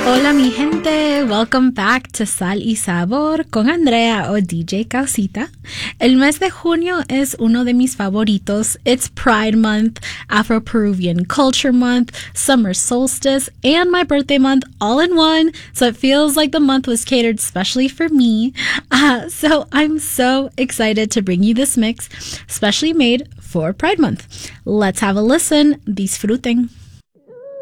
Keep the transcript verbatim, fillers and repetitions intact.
Hola mi gente, welcome back to Sal y Sabor con Andrea o D J Causita. El mes de junio es uno de mis favoritos. It's Pride Month, Afro-Peruvian Culture Month, Summer Solstice, and my birthday month all in one. So it feels like the month was catered specially for me. Uh, so I'm so excited to bring you this mix, specially made for Pride Month. Let's have a listen. Disfruten.